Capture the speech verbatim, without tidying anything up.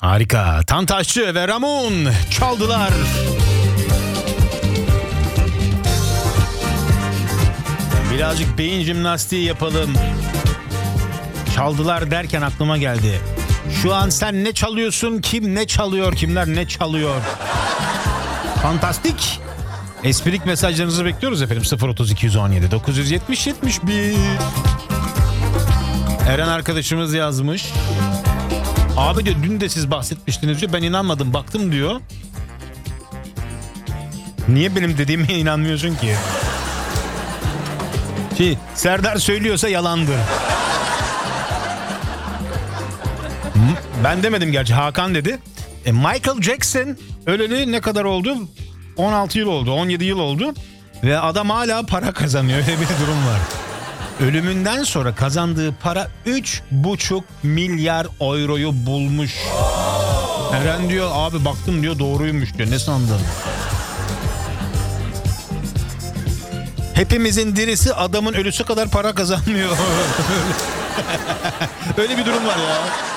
Harika. Tantaşçı ve Ramon çaldılar. Birazcık beyin jimnastiği yapalım. Çaldılar derken aklıma geldi. Şu an sen ne çalıyorsun? Kim ne çalıyor? Kimler ne çalıyor? Fantastik. Esprik mesajlarınızı bekliyoruz efendim. sıfır otuz iki on yedi dokuz yetmiş yetmiş bir. Eren arkadaşımız yazmış. Abi diyor, dün de siz bahsetmiştiniz diyor. Ben inanmadım, baktım diyor. Niye benim dediğime inanmıyorsun ki? Şey, Serdar söylüyorsa yalandır. Ben demedim gerçi, Hakan dedi. E, Michael Jackson öleli ne kadar oldu? on altı yıl oldu, on yedi yıl oldu. Ve adam hala para kazanıyor. Öyle bir durum var. Ölümünden sonra kazandığı para üç buçuk milyar euroyu bulmuş. Eren diyor, abi baktım diyor, doğruymuş diyor. Ne sandın? Hepimizin dirisi adamın ölüsü kadar para kazanmıyor. Öyle bir durum var ya.